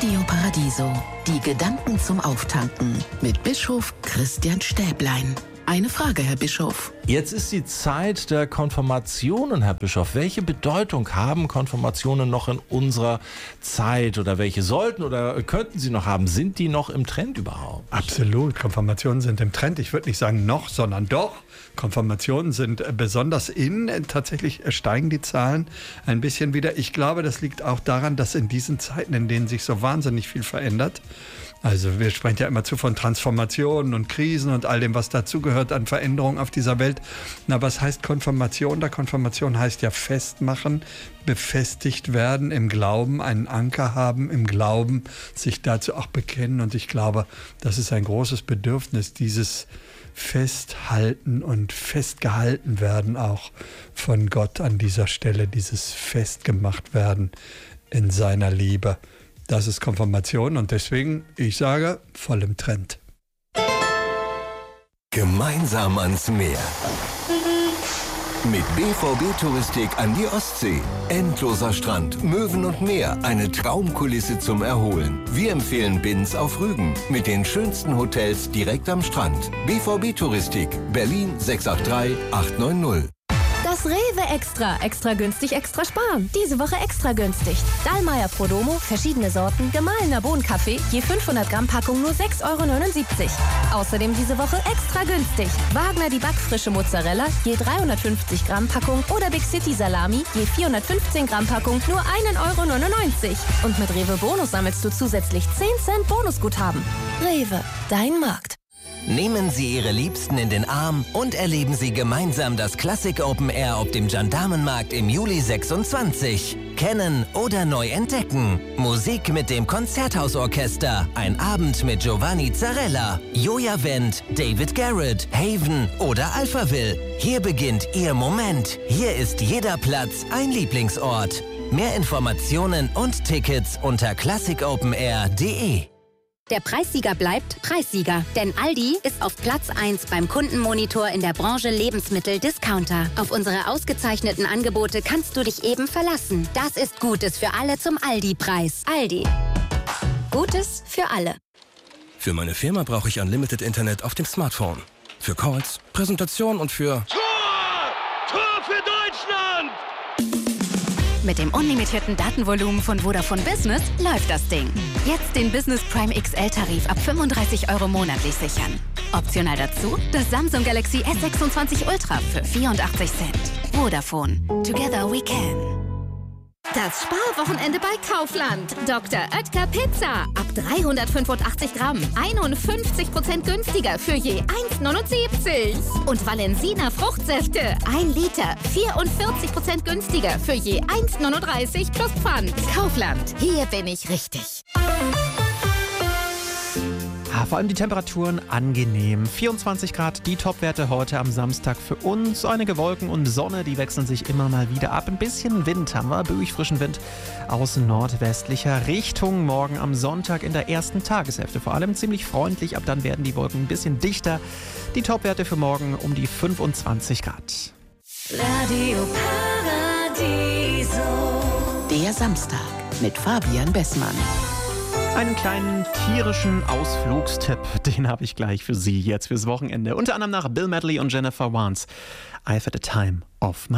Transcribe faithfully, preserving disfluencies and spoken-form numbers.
Radio Paradiso. Die Gedanken zum Auftanken mit Bischof Christian Stäblein. Eine Frage, Herr Bischof. Jetzt ist die Zeit der Konfirmationen, Herr Bischof. Welche Bedeutung haben Konfirmationen noch in unserer Zeit oder welche sollten oder könnten sie noch haben? Sind die noch im Trend überhaupt? Absolut, Konfirmationen sind im Trend. Ich würde nicht sagen noch, sondern doch. Konfirmationen sind besonders in. Tatsächlich steigen die Zahlen ein bisschen wieder. Ich glaube, das liegt auch daran, dass in diesen Zeiten, in denen sich so wahnsinnig viel verändert, also wir sprechen ja immer zu von Transformationen und Krisen und all dem, was dazugehört an Veränderungen auf dieser Welt. Na, was heißt Konfirmation? Da Konfirmation heißt ja festmachen, befestigt werden im Glauben, einen Anker haben im Glauben, sich dazu auch bekennen. Und ich glaube, das ist ein großes Bedürfnis, dieses Festhalten und festgehalten werden auch von Gott an dieser Stelle, dieses festgemacht werden in seiner Liebe. Das ist Konfirmation und deswegen, ich sage, voll im Trend. Gemeinsam ans Meer. Mit B V B Touristik an die Ostsee. Endloser Strand, Möwen und Meer. Eine Traumkulisse zum Erholen. Wir empfehlen Binz auf Rügen. Mit den schönsten Hotels direkt am Strand. B V B Touristik. Berlin sechs acht drei acht neun null. Das Rewe Extra. Extra günstig, extra sparen. Diese Woche extra günstig. Dallmayr Prodomo, verschiedene Sorten, gemahlener Bohnenkaffee, je fünfhundert Gramm Packung nur sechs Euro neunundsiebzig. Außerdem diese Woche extra günstig. Wagner die backfrische Mozzarella, je dreihundertfünfzig Gramm Packung oder Big City Salami, je vierhundertfünfzehn Gramm Packung nur ein Euro neunundneunzig. Und mit Rewe Bonus sammelst du zusätzlich zehn Cent Bonusguthaben. Rewe, dein Markt. Nehmen Sie Ihre Liebsten in den Arm und erleben Sie gemeinsam das Classic Open Air auf dem Gendarmenmarkt im Juli sechsundzwanzig. Kennen oder neu entdecken. Musik mit dem Konzerthausorchester. Ein Abend mit Giovanni Zarella, Joja Wendt, David Garrett, Haven oder Alphaville. Hier beginnt Ihr Moment. Hier ist jeder Platz ein Lieblingsort. Mehr Informationen und Tickets unter classic open air punkt de. Der Preissieger bleibt Preissieger, denn Aldi ist auf Platz eins beim Kundenmonitor in der Branche Lebensmittel-Discounter. Auf unsere ausgezeichneten Angebote kannst du dich eben verlassen. Das ist Gutes für alle zum Aldi-Preis. Aldi. Gutes für alle. Für meine Firma brauche ich Unlimited Internet auf dem Smartphone. Für Calls, Präsentation und für... Tor! Tor für Deutschland! Mit dem unlimitierten Datenvolumen von Vodafone Business läuft das Ding. Jetzt den Business Prime X L-Tarif ab fünfunddreißig Euro monatlich sichern. Optional dazu das Samsung Galaxy S sechsundzwanzig Ultra für vierundachtzig Cent. Vodafone. Together we can. Das Sparwochenende bei Kaufland. Doktor Oetker Pizza. Ab dreihundertfünfundachtzig Gramm. einundfünfzig Prozent günstiger für je eins neunundsiebzig. Und Valensina Fruchtsäfte. ein Liter. vierundvierzig Prozent günstiger für je eins neununddreißig plus Pfand. Kaufland. Hier bin ich richtig. Ja, vor allem die Temperaturen angenehm. vierundzwanzig Grad, die Topwerte heute am Samstag für uns. Einige Wolken und Sonne, die wechseln sich immer mal wieder ab. Ein bisschen Wind haben wir, böig frischen Wind aus nordwestlicher Richtung. Morgen am Sonntag in der ersten Tageshälfte vor allem ziemlich freundlich. Ab dann werden die Wolken ein bisschen dichter. Die Topwerte für morgen um die fünfundzwanzig Grad. Radio Paradiso. Der Samstag mit Fabian Bessmann. Einen kleinen tierischen Ausflugstipp, den habe ich gleich für Sie jetzt fürs Wochenende. Unter anderem nach Bill Medley und Jennifer Warnes. I've had a time of my